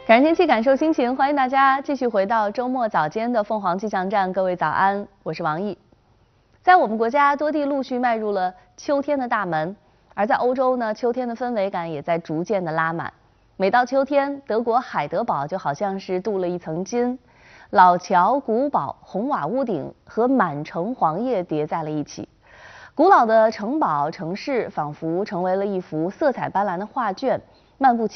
感受天气，感受心情，欢迎大家继续回到周末早间的凤凰气象站。各位早安，我是王毅。在我们国家多地陆续迈入了秋天的大门，而在欧洲呢，秋天的氛围感也在逐渐的拉满。每到秋天，德国海德堡就好像是镀了一层金，老桥、古堡、红瓦屋顶和满城黄叶叠在了一起。古老的城堡、城市仿佛成为了一幅色彩斑斓的画卷，漫步